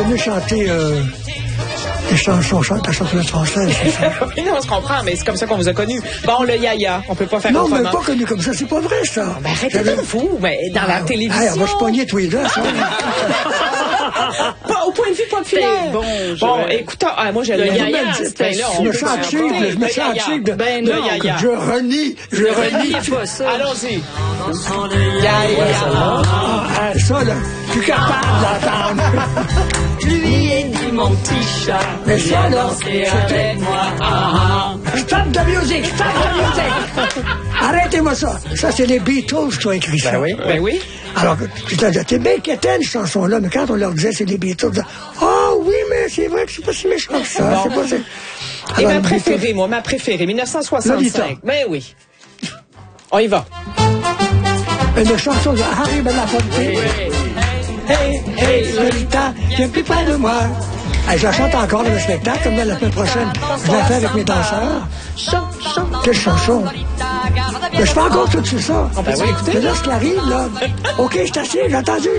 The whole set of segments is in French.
continuer à chanter les chansons, la chanson française. Oui, non, on se comprend, mais c'est comme ça qu'on vous a connus. Bon, le yaya, on peut pas faire autrement. Non, mais pas connu comme ça, c'est pas vrai, ça. Ben, arrêtez de vous, mais dans la télévision. Hey, on va se pogner tous les deux, ça. Pas au point de vue populaire. Bon, écoutez, moi, j'ai le yaya. Je me sens chic de... Ben non, yaya. Je renie. Pas ça. Allons-y. Ça, là, je suis capable d'entendre. Lui et dit mon petit chat. Mais ça, là, avec moi. Stop the music! Arrêtez-moi ça! Ça, c'est les Beatles qui ont écrit ça. Ben oui. Alors, t'es bien quétaine, cette chanson-là, mais quand on leur disait c'est les Beatles, on disait, oh oui, mais c'est vrai que c'est pas si méchant que ça. Bon. Et ma préférée, moi, 1965. Ben oui. On y va. Une chanson de Harry Belafonte. Hey, hey, Lolita, viens plus près de moi. Hey, je la chante encore dans le spectacle, comme la semaine prochaine. Je la fais avec mes danseurs. Quelle chanson! Mais je fais encore tout ça. On peut écouter? C'est là ce qui arrive, là. OK, je t'assieds, j'ai entendu.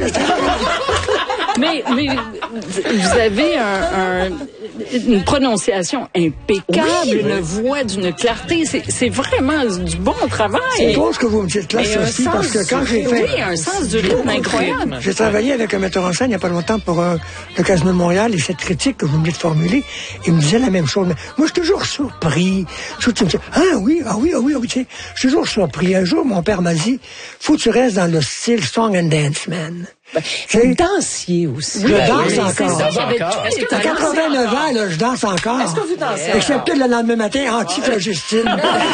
Mais vous avez une prononciation impeccable, une voix d'une clarté. C'est vraiment du bon travail. C'est drôle ce que vous me dites là, Sophie, parce que quand j'ai fait... Oui, un sens du rythme incroyable. J'ai travaillé avec un metteur en scène il n'y a pas longtemps pour le Casino de Montréal, et cette critique que vous venez de formuler, il me disait la même chose. Mais moi, je suis toujours surpris. Tu me dis, oui, tu sais, je suis toujours surpris. Un jour, mon père m'a dit, faut que tu restes dans le style song and dance, man. Vous dansiez aussi. Je danse encore. Est-ce que À 89 ans, là, je danse encore. Est-ce que vous dansez? Excepté le lendemain matin, anti-phlogistique.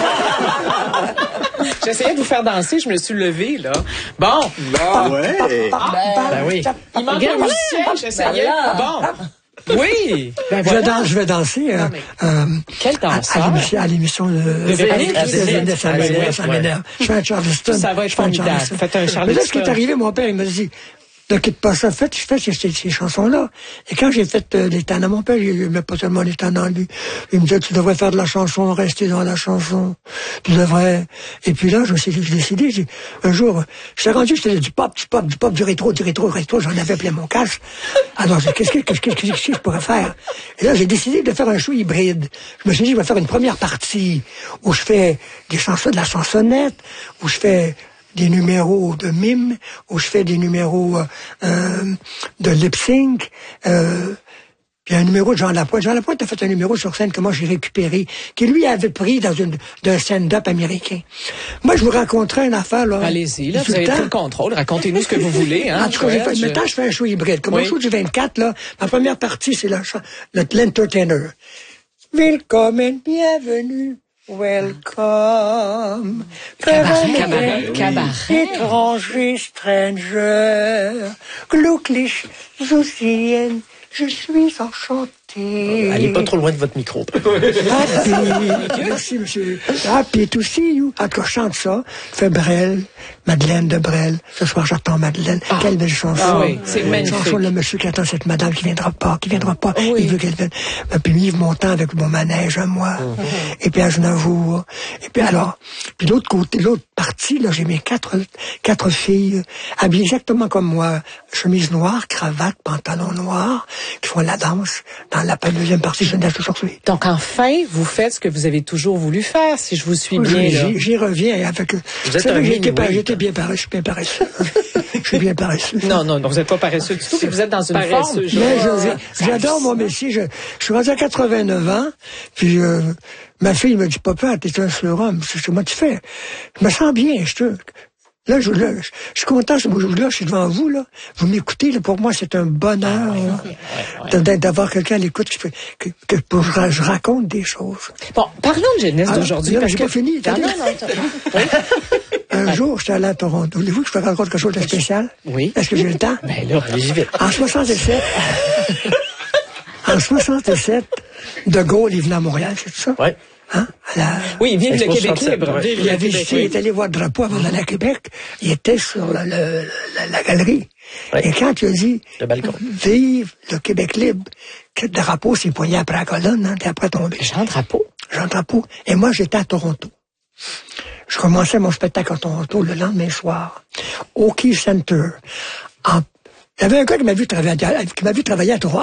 J'essayais de vous faire danser, je me suis levée, là. Bon. Ouais. Ben oui. Il manquait un musicien, j'essayais. Bon. Oui. Ben voilà. Je vais danser Quel danseur? à l'émission de Zénith. Ça m'énerve. Je fais un Charleston. Ça va être formidable. Faites un Charleston. Mais là, ce qui est arrivé, mon père, il m'a dit, ne quitte pas ça. Je fais ces chansons-là. Et quand j'ai fait les Tannants, mon père, il met pas seulement les Tannants, lui. Il me disait, tu devrais faire de la chanson, rester dans la chanson. Tu devrais... Et puis là, j'ai décidé, un jour, j'étais rendu, c'était du pop, du rétro. J'en avais plein mon casque. Alors, qu'est-ce que je pourrais faire? Et là, j'ai décidé de faire un show hybride. Je me suis dit, je vais faire une première partie où je fais des chansons de la chansonnette, où je fais des numéros de mime, où je fais des numéros de lip-sync, puis un numéro de Jean Lapointe. Jean Lapointe a fait un numéro sur scène que moi j'ai récupéré, qui lui avait pris d'un stand-up américain. Moi, je vous raconterai une affaire, là. Allez-y, là, vous avez pris le contrôle. Racontez-nous ce que vous voulez, hein. En tout cas, maintenant, je fais un show hybride. Comme un show du 24, là, ma première partie, c'est l'entertainer. Willkommen, bienvenue. Welcome. Cabaret. Étranger, stranger. Glücklich zu sehen. Je suis enchanté. Allez pas trop loin de votre micro. Happy. Merci, monsieur. Happy to see you. En tout cas, je chante ça. Je fais Brel. Madeleine de Brel. Ce soir, j'attends Madeleine. Quelle belle chanson. Ah oui, c'est magnifique. Chanson, le monsieur qui attend cette madame qui viendra pas. Oui. Il veut qu'elle vienne. Puis, Yves Montand avec mon manège à moi. Et puis, Aznavour. Et puis, alors, puis l'autre côté, l'autre partie, là, j'ai mes quatre filles, habillées exactement comme moi. Chemise noire, cravate, pantalon noir, qui font la danse dans la deuxième partie. Je viens d'aujourd'hui. Donc, enfin, vous faites ce que vous avez toujours voulu faire, si je vous suis bien, là. J'y reviens avec... Vous êtes un J'étais bien paresseux, je suis bien paresseux. Je suis bien paresseux. Non, vous n'êtes pas paresseux du tout, puis vous êtes dans une forme. Mais j'adore mon métier. Je suis rendu à 89 ans, puis ma fille me dit, papa, t'es un surhomme. Comment tu fais? Je me sens bien, Là, je suis content, là, je suis devant vous, là. Vous m'écoutez, là. Pour moi, c'est un bonheur, d'avoir quelqu'un à l'écoute que je raconte des choses. Bon, parlons de jeunesse d'aujourd'hui. Là, Parce j'ai que... pas fini. Un jour, j'étais allé à Toronto. Voulez-vous que je vous raconte quelque chose de spécial? Oui. Est-ce que j'ai le temps? Ben là, allez-y vite. En 67, De Gaulle, il venait à Montréal, c'est tout ça? Oui. Hein? Oui, vive le Québec libre. Ouais. Il avait visité, il est allé voir le drapeau avant d'aller à Québec. Il était sur la galerie. Ouais. Et quand il a dit, Le balcon. vive le Québec libre, que le drapeau s'est poigné après la colonne, hein, t'es après tombé. Jean Drapeau. Jean Drapeau. Et moi, j'étais à Toronto. Je commençais mon spectacle à Toronto le lendemain soir, au Key Center. Il y avait un gars qui m'a vu travailler à Toronto.